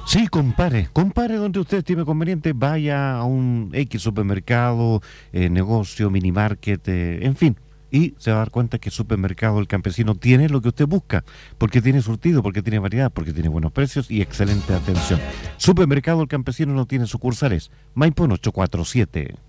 Sí, compare donde usted estime conveniente, vaya a un X supermercado, negocio, mini market, en fin, y se va a dar cuenta que el supermercado El Campesino tiene lo que usted busca, porque tiene surtido, porque tiene variedad, porque tiene buenos precios y excelente atención. Supermercado El Campesino no tiene sucursales. Maipú 847.